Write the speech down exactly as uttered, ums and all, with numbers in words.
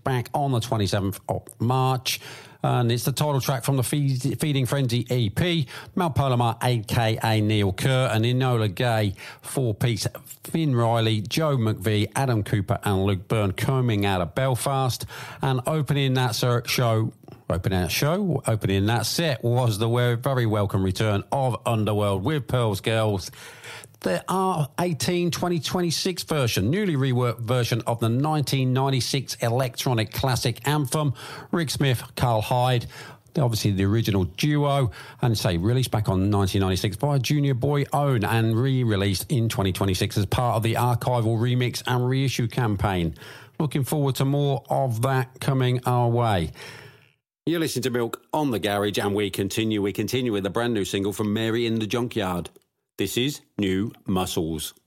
back on the twenty-seventh of March. And it's the title track from the Feed, Feeding Frenzy E P. Mal Palomar, a k a. Neil Kerr, and Enola Gay, four-piece Finn Riley, Joe McVie, Adam Cooper and Luke Byrne coming out of Belfast. And opening that show... Opening that show, opening that set was the very welcome return of Underworld with Pearl's Girls. The R eighteen twenty twenty-six version, newly reworked version of the nineteen ninety-six electronic classic anthem. Rick Smith, Carl Hyde, obviously the original duo, and say released back on nineteen ninety-six by Junior Boy Own and re-released in twenty twenty-six as part of the archival remix and reissue campaign. Looking forward to more of that coming our way. You're listening to Milk on the Garage, and we continue. We continue with a brand new single from Mary in the Junkyard. This is New Muscles.